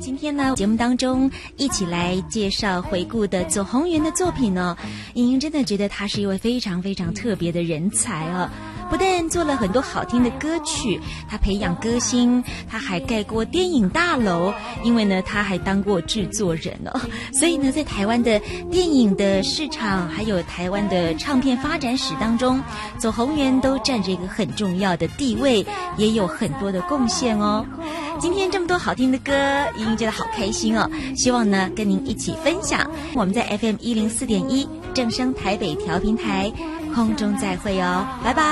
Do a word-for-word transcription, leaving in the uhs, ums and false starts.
今天呢，节目当中一起来介绍回顾的左宏元的作品呢，莹莹真的觉得他是一位非常非常特别的人才啊。不但做了很多好听的歌曲，他培养歌星，他还盖过电影大楼，因为呢他还当过制作人哦，所以呢在台湾的电影的市场还有台湾的唱片发展史当中，左宏元都占着一个很重要的地位，也有很多的贡献哦。今天这么多好听的歌，莹莹觉得好开心哦，希望呢跟您一起分享。我们在 F M 一零四点一正声台北调频台空中再会哦，拜拜。